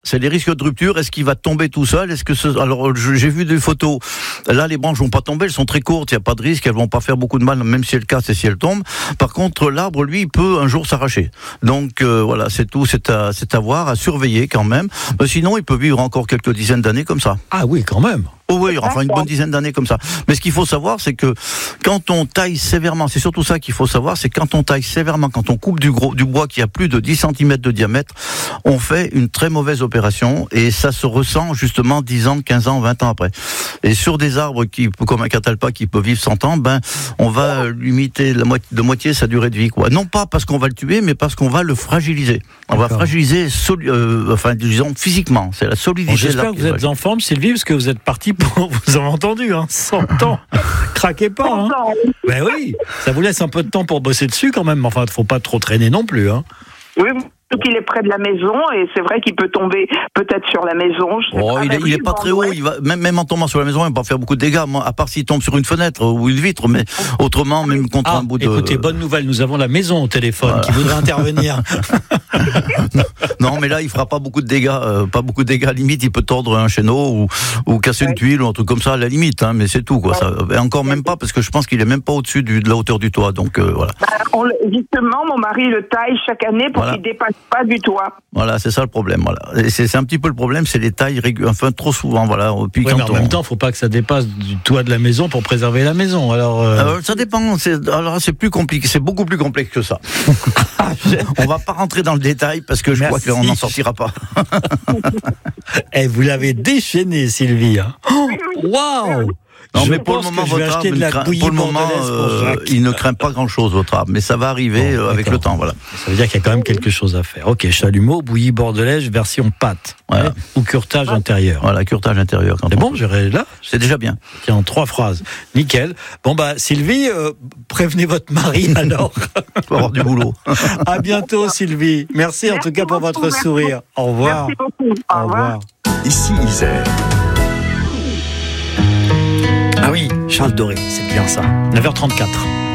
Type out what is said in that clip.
C'est les risques de rupture. Est-ce qu'il va tomber tout seul? Alors, j'ai vu des photos. Là, les branches vont pas tomber. Elles sont très courtes. Il y a pas de risque. Elles vont pas faire beaucoup de mal, même si elles cassent et si elles tombent. Par contre, l'arbre, lui, il peut un jour s'arracher. Donc, voilà, c'est tout. C'est à voir, à surveiller quand même. Sinon, il peut vivre encore quelques dizaines d'années comme ça. Ah oui, quand même. Oh oui, enfin une bonne dizaine d'années comme ça. Mais ce qu'il faut savoir, c'est que quand on taille sévèrement, c'est surtout ça qu'il faut savoir, c'est quand on taille sévèrement, quand on coupe du bois qui a plus de 10 cm de diamètre, on fait une très mauvaise opération et ça se ressent justement 10 ans, 15 ans, 20 ans après. Et sur des arbres comme un catalpa qui peut vivre 100 ans, on va limiter de moitié sa durée de vie, quoi. Non pas parce qu'on va le tuer, mais parce qu'on va le fragiliser. On va fragiliser, disons, physiquement. C'est la solidité. J'espère que vous êtes en forme, Sylvie, parce que vous êtes parti vous avez entendu, 100 ans. Craquez pas, hein. Ben oui, ça vous laisse un peu de temps pour bosser dessus quand même. Enfin, il ne faut pas trop traîner non plus, hein. Oui, donc il est près de la maison et c'est vrai qu'il peut tomber peut-être sur la maison. Il est pas très haut. Il va même en tombant sur la maison, il va pas faire beaucoup de dégâts. À part s'il tombe sur une fenêtre ou une vitre, mais autrement, même contre un bout de. Écoutez, bonne nouvelle, nous avons la maison au téléphone qui voudrait intervenir. Non, mais là, il fera pas beaucoup de dégâts. Pas beaucoup de dégâts. Limite, il peut tordre un chéneau ou casser une tuile ou un truc comme ça à la limite. Mais c'est tout, quoi. Ça, et encore même pas parce que je pense qu'il est même pas au-dessus de la hauteur du toit. Donc voilà. Justement, mon mari le taille chaque année pour qu'il dépasse pas du toit. Voilà, c'est ça le problème. Voilà. Et c'est un petit peu le problème, c'est les tailles trop souvent. Voilà. Puis mais en même temps, faut pas que ça dépasse du toit de la maison pour préserver la maison. Alors, ça dépend. C'est plus compliqué. C'est beaucoup plus complexe que ça. On va pas rentrer dans le détail parce que je crois qu'on n'en sortira pas. Vous l'avez déchaîné, Sylvie. Waouh! Non, mais pour le moment, votre arbre, il ne craint pas grand-chose, votre arbre. Mais ça va arriver avec le temps, voilà. Ça veut dire qu'il y a quand même quelque chose à faire. Ok, chalumeau, bouillie bordelaise, version pâte. Voilà. Ou curtage intérieur. Voilà, curtage intérieur. C'est bon, j'irai là. C'est déjà bien. Tiens, en 3 phrases. Nickel. Bon, Sylvie, prévenez votre mari, alors. Il faut avoir du boulot. À bientôt, Sylvie. Merci en tout cas pour votre sourire. Au revoir. Merci beaucoup. Au revoir. Ici Isère. Ah oui, Charles Doré, c'est bien ça. 9h34.